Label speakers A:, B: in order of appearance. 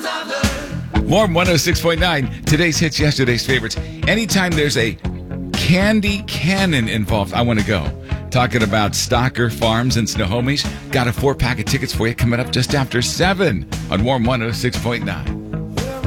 A: Warm 106.9. Today's hits, yesterday's favorites. Anytime there's a candy cannon involved, I want to go. Talking about Stocker Farms and Snohomish. Got a 4-pack of tickets for you coming up just after 7 on Warm 106.9.